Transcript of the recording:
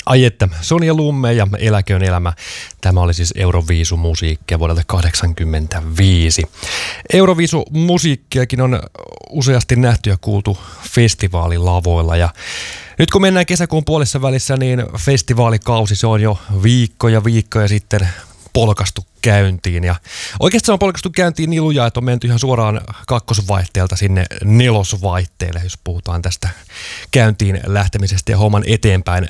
Ai että, Sonja Lumme ja Eläköön elämä. Tämä oli siis Euroviisumusiikkia vuodelta 1985. Euroviisumusiikkiakin on useasti nähty ja kuultu festivaalilavoilla. Ja nyt kun mennään kesäkuun puolessa välissä, niin festivaalikausi se on jo viikkoja sitten polkastu käyntiin. Ja oikeastaan se on polkastu käyntiin niin lujaa, että on menty ihan suoraan kakkosvaihteelta sinne nelosvaihteelle, jos puhutaan tästä käyntiin lähtemisestä ja homman eteenpäin